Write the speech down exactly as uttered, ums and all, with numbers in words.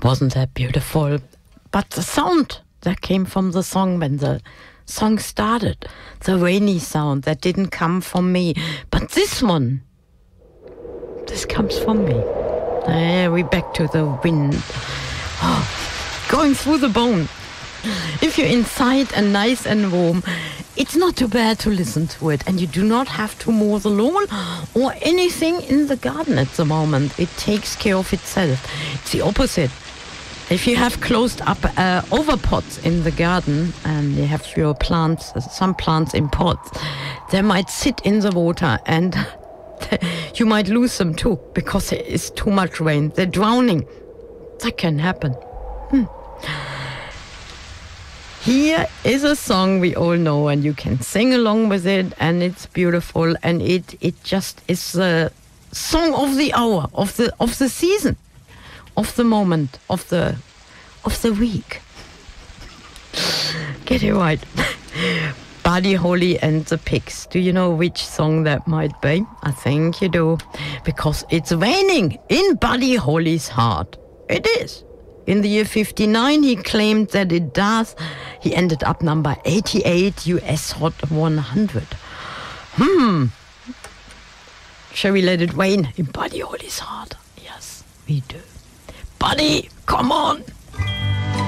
Wasn't that beautiful? But the sound that came from the song when the song started, the rainy sound, that didn't come from me. But this one, this comes from me. Uh, we're back to the wind. Oh, going through the bone. If you're inside and nice and warm, it's not too bad to listen to it. And you do not have to mow the lawn or anything in the garden at the moment. It takes care of itself. It's the opposite. If you have closed up uh, overpots in the garden and you have your plants, some plants in pots, they might sit in the water and you might lose them too because there is too much rain. They're drowning. That can happen. Hmm. Here is a song we all know and you can sing along with it and it's beautiful and it it just is the song of the hour, of the of the season, of the moment, of the of the week. Get it right. Buddy Holly and the Pigs. Do you know which song that might be? I think you do. Because it's raining in Buddy Holly's heart. It is. In the year fifty-nine, he claimed that it does. He ended up number eighty-eight, U S Hot one hundred. Hmm. Shall we let it rain in Buddy Holly's heart? Yes, we do. Buddy, come on.